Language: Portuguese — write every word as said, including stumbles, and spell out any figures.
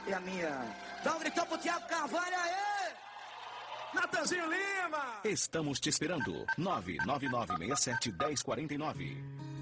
e a minha. Dá um gritão pro Thiago Carvalho aí! Natanzinho Lima! Estamos te esperando. nove nove nove seis sete um zero quatro nove.